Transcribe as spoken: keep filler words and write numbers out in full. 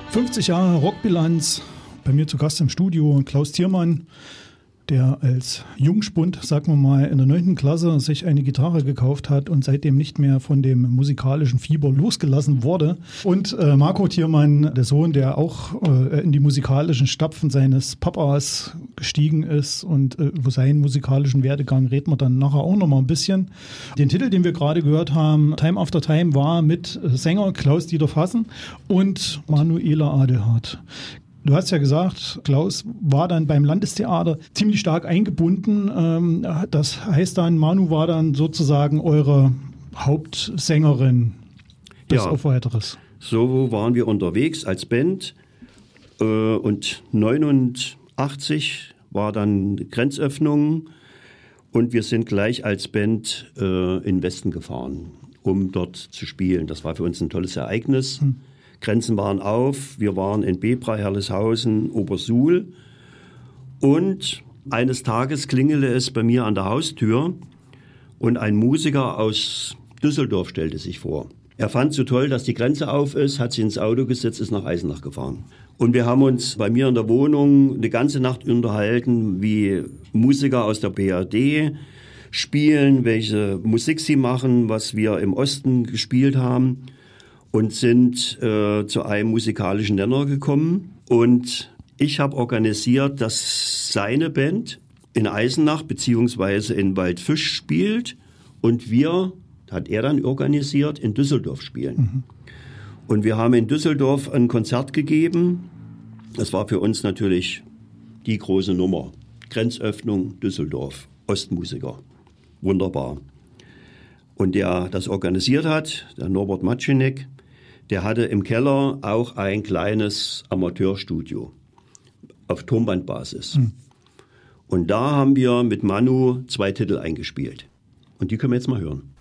fünfzig Jahre Rockbilanz. Bei mir zu Gast im Studio Klaus Thiermann, der als Jungspund, sagen wir mal, in der neunten Klasse sich eine Gitarre gekauft hat und seitdem nicht mehr von dem musikalischen Fieber losgelassen wurde. Und äh, Marco Thiermann, der Sohn, der auch äh, in die musikalischen Stapfen seines Papas gestiegen ist, und äh, über seinen musikalischen Werdegang reden wir dann nachher auch noch mal ein bisschen. Den Titel, den wir gerade gehört haben, Time After Time, war mit Sänger Klaus-Dieter Fassen und Manuela Adelhardt. Du hast ja gesagt, Klaus war dann beim Landestheater ziemlich stark eingebunden. Das heißt dann, Manu war dann sozusagen eure Hauptsängerin bis ja, auf Weiteres. So waren wir unterwegs als Band. Und neunundachtzig war dann Grenzöffnung und wir sind gleich als Band in den Westen gefahren, um dort zu spielen. Das war für uns ein tolles Ereignis. Hm. Grenzen waren auf, wir waren in Bebra, Herleshausen, Obersuhl und eines Tages klingelte es bei mir an der Haustür und ein Musiker aus Düsseldorf stellte sich vor. Er fand so toll, dass die Grenze auf ist, hat sich ins Auto gesetzt, ist nach Eisenach gefahren. Und wir haben uns bei mir in der Wohnung eine ganze Nacht unterhalten, wie Musiker aus der B R D spielen, welche Musik sie machen, was wir im Osten gespielt haben. Und sind äh, zu einem musikalischen Nenner gekommen. Und ich habe organisiert, dass seine Band in Eisenach beziehungsweise in Waldfisch spielt und wir, hat er dann organisiert, in Düsseldorf spielen. Mhm. Und wir haben in Düsseldorf ein Konzert gegeben. Das war für uns natürlich die große Nummer. Grenzöffnung Düsseldorf, Ostmusiker. Wunderbar. Und der das organisiert hat, der Norbert Matschinek, der hatte im Keller auch ein kleines Amateurstudio auf Tonbandbasis. Hm. Und da haben wir mit Manu zwei Titel eingespielt. Und die können wir jetzt mal hören.